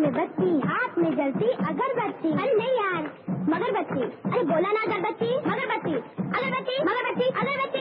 में बत्ती, हाथ में जलती अगरबत्ती। अरे नहीं यार, मगरबत्ती। अरे बोला ना अगरबत्ती, मगरबत्ती, अगरबत्ती, मगरबत्ती, अगरबत्ती।